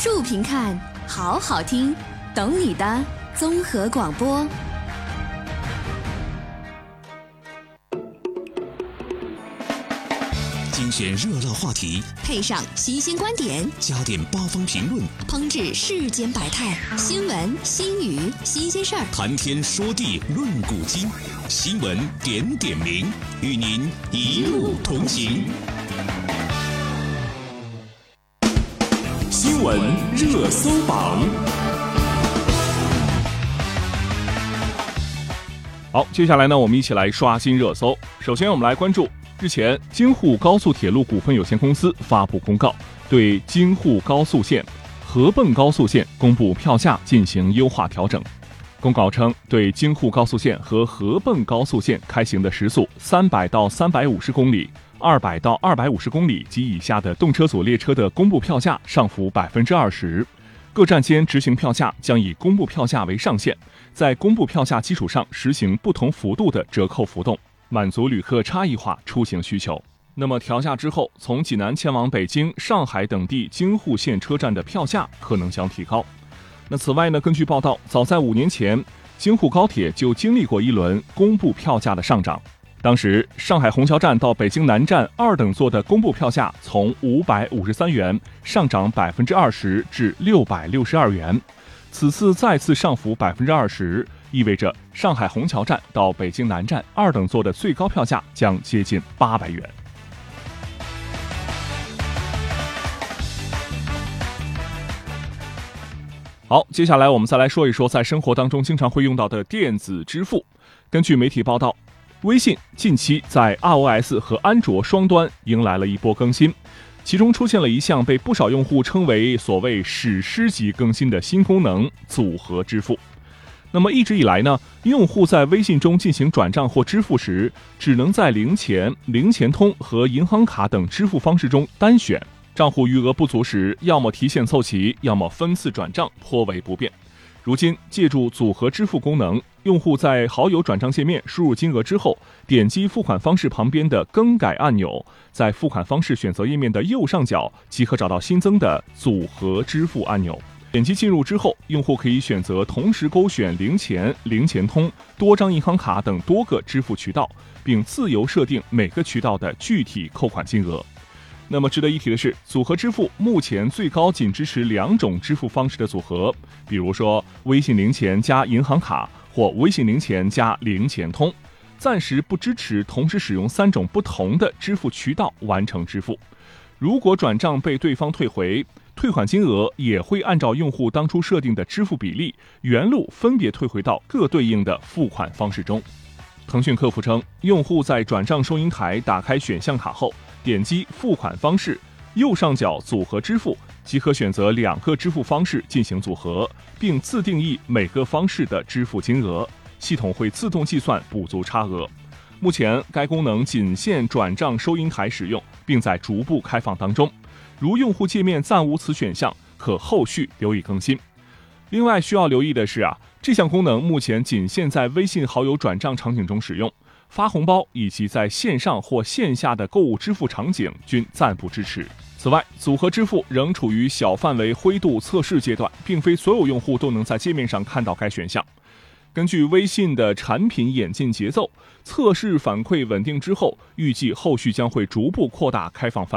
竖屏看，好好听，懂你的综合广播。 精选热辣话题， 配上新鲜观点， 加点八方评论， 烹制世间百态，新闻、新语、新鲜事儿， 谈天说地论古今，新闻点点名，与您一路同行。新闻热搜榜。 好，接下来呢，我们一起来刷新热搜。首先，我们来关注日前，京沪高速铁路股份有限公司发布公告，对京沪高速线、合泵高速线公布票价进行优化调整。公告称，对京沪高速线和合泵高速线开行的时速300到350公里、200到250公里及以下的动车组列车的公布票价上浮20%，各站间执行票价将以公布票价为上限，在公布票价基础上实行不同幅度的折扣浮动，满足旅客差异化出行需求。那么调价之后，从济南前往北京、上海等地京沪线车站的票价可能将提高。那此外呢，根据报道，早在5年前，京沪高铁就经历过一轮公布票价的上涨。当时，上海虹桥站到北京南站2等座的公布票价从553元上涨20%至662元。此次再次上浮20%，意味着上海虹桥站到北京南站2等座的最高票价将接近800元。好，接下来我们再来说一说在生活当中经常会用到的电子支付。根据媒体报道，微信近期在 iOS 和安卓双端迎来了一波更新，其中出现了一项被不少用户称为所谓史诗级更新的新功能——组合支付。那么一直以来呢，用户在微信中进行转账或支付时，只能在零钱、零钱通和银行卡等支付方式中单选，账户余额不足时，要么提现凑齐，要么分次转账，颇为不便。如今借助组合支付功能，用户在好友转账界面输入金额之后，点击付款方式旁边的更改按钮，在付款方式选择页面的右上角即可找到新增的组合支付按钮。点击进入之后，用户可以选择同时勾选零钱、零钱通、多张银行卡等多个支付渠道，并自由设定每个渠道的具体扣款金额。那么值得一提的是，组合支付目前最高仅支持2种支付方式的组合，比如说微信零钱加银行卡或微信零钱加零钱通，暂时不支持同时使用3种不同的支付渠道完成支付。如果转账被对方退回，退款金额也会按照用户当初设定的支付比例，原路分别退回到各对应的付款方式中。腾讯客服称，用户在转账收银台打开选项卡后，点击付款方式，右上角组合支付，即可选择2个支付方式进行组合，并自定义每个方式的支付金额，系统会自动计算补足差额。目前该功能仅限转账收银台使用，并在逐步开放当中。如用户界面暂无此选项，可后续留意更新。另外需要留意的是这项功能目前仅限在微信好友转账场景中使用，发红包以及在线上或线下的购物支付场景均暂不支持。此外，组合支付仍处于小范围灰度测试阶段，并非所有用户都能在界面上看到该选项。根据微信的产品演进节奏，测试反馈稳定之后，预计后续将会逐步扩大开放范围。